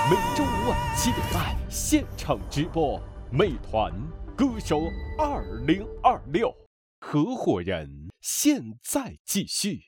每周五晚7点半现场直播。美团歌手2026合伙人现在继续。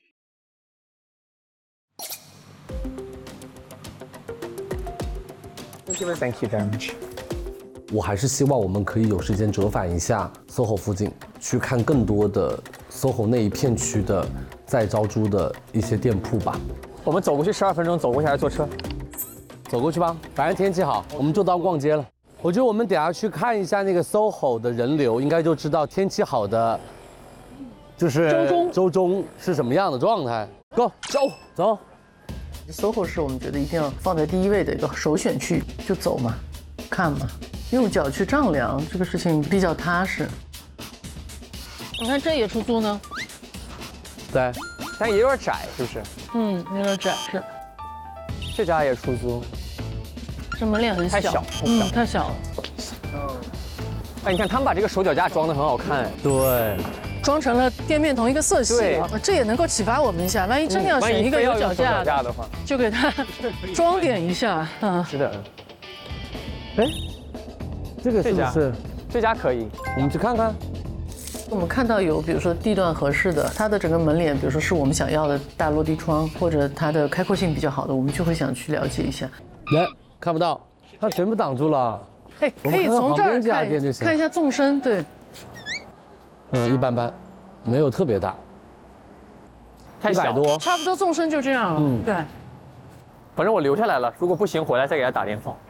Thank you very much。 我还是希望我们可以有时间折返一下 SOHO 附近，去看更多的 SOHO 那一片区的在招租的一些店铺吧。 我们走过去12分钟，走过去还是坐车？ 走过去吧，反正天气好，我们就当逛街了。我觉得我们等下去看一下那个 SOHO 的人流，应该就知道天气好的就是周中是什么样的状态。Go 走。 SOHO 是我们觉得一定要放在第一位的一个首选区，就走嘛，看嘛，用脚去丈量这个事情比较踏实。 你看这也出租呢， 对， 但也有点窄，是不是？ 有点窄是。 这家也出租， 这门脸很小， 太小， 太小了。 哎，你看他们把这个手脚架装得很好看，哎， 对， 装成了店面同一个色系，这也能够启发我们一下。万一真的要选一个有脚架的话， 就给它装点一下。 是的。 哎，这个是不是？ 这家可以， 我们去看看。 我们看到有，比如说地段合适的，它的整个门脸，比如说是我们想要的大落地窗，或者它的开阔性比较好的，我们就会想去了解一下。 来，看不到，它全部挡住了。 哎，可以从这儿看一下纵深，对。 一般般，没有特别大， 太小 100多， 差不多纵深就这样了。对， 反正我留下来了，如果不行回来再给他打电话。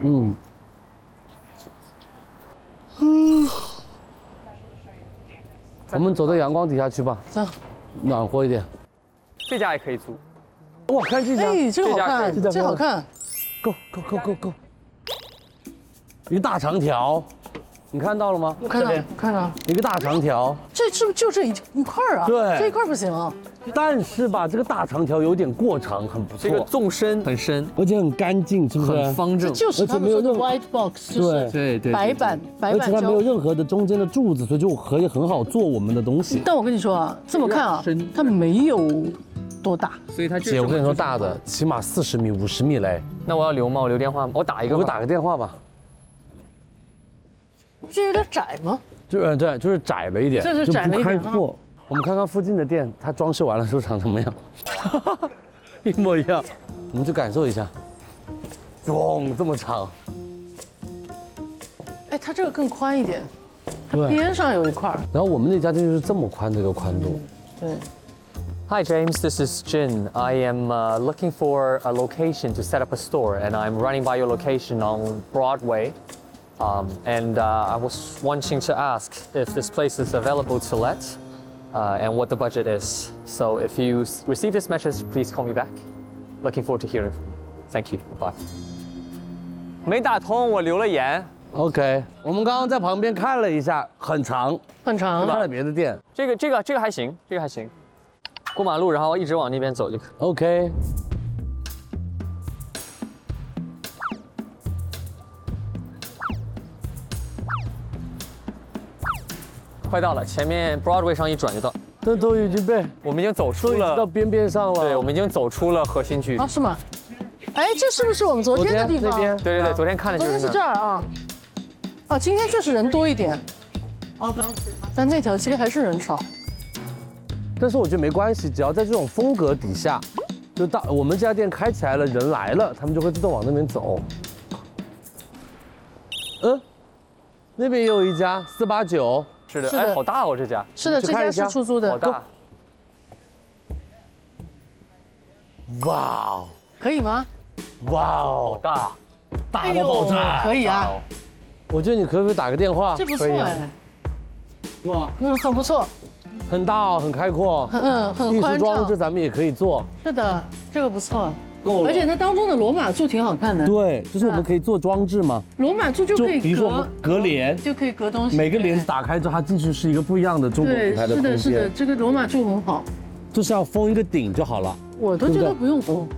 我们走到阳光底下去吧， 走， 暖和一点。 这家也可以租。 哇，看这家， 哎，这好看，这好看。 Go，一个大长条，你看到了吗？ 我看到了。 一个大长条， 这是不是就这一块啊？ 对， 这一块不行。 但是吧，这个大长条有点过长，很不错。 这个纵深很深， 而且很干净，是不是？ 很方正， 就是他们说的 white box， 就是白板而且它没有任何的中间的柱子，所以就可以很好做我们的东西。 但我跟你说啊，这么看啊，它没有多大， 所以它姐，我跟你说，大的起码40米、50米嘞。 那我要留吗？我留电话吗？我打个电话吧。 这有点窄吗？ 对，就是窄了一点， 这是窄了一点。 我们看看附近的店，它装饰完了之后长什么样，一模一样。我们去感受一下，咚，这么长。 哎，它这个更宽一点， 对， 边上有一块。 然后我们那家店就是这么宽，这个宽度。 对。 Hi James, this is Jin. I am looking for a location to set up a store, and I'm running by your location on Broadway. And I was wanting to ask if this place is available to let, and what the budget is. So if you receive this message, please call me back. Looking forward to hearing from you. Thank you. Bye. 没打通，我留了言。 OK， 我们刚刚在旁边看了一下，很长， 看了别的店。 这个还行，这个还行。过马路，然后一直往那边走就可以。 OK。 快到了，前面 Broadway 上一转就到。 这都已经被我们已经走出了到边上了。 对，我们已经走出了核心区。 啊，是吗？哎，这是不是我们昨天的地方？ 对，昨天看的就是。 昨天是这儿啊。哦，今天确实人多一点。但那条街还是人少。 但是我觉得没关系，只要在这种风格底下，就我们这家店开起来了，人来了，他们就会自动往那边走。那边也有一家489。 是的，哎，好大哦，这家。 是的，这家是出租的。 好大。 哇哦！ 可以吗？ 哇哦！大到爆炸！ 可以啊。 我觉得你可不可以打个电话？ 这不错哎。 哇， 很不错。 很大哦，很开阔。 很宽敞。 艺术装置咱们也可以做。 是的，这个不错。而且它当中的罗马柱挺好看的。 对，就是我们可以做装置嘛。 罗马柱就可以比如说我们隔帘， 就可以隔东西。 每个帘子打开之后，它进去是一个不一样的中国品牌的空间。 是的，这个罗马柱很好。 就是要封一个顶就好了。 我都觉得不用封。